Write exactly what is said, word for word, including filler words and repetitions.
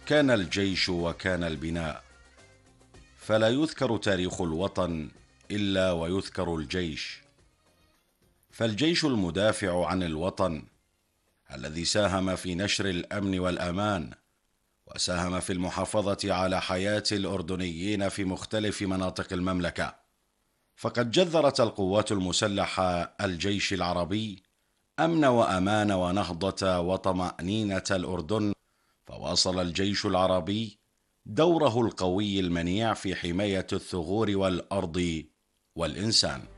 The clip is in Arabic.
كان الجيش وكان البناء، فلا يذكر تاريخ الوطن إلا ويذكر الجيش. فالجيش المدافع عن الوطن الذي ساهم في نشر الأمن والأمان، وساهم في المحافظة على حياة الأردنيين في مختلف مناطق المملكة. فقد جذرت القوات المسلحة الجيش العربي أمن وأمان ونهضة وطمأنينة الأردن، فواصل الجيش العربي دوره القوي المنيع في حماية الثغور والأرض والإنسان.